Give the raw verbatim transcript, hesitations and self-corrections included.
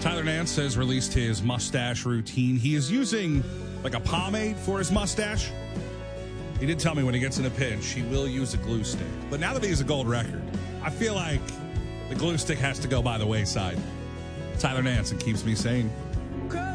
Tyler Nance has released his mustache routine. He is using like a pomade for his mustache. He did tell me when he gets in a pinch, he will use a glue stick. But now that he has a gold record, I feel like the glue stick has to go by the wayside. Tyler Nance, it keeps me sane.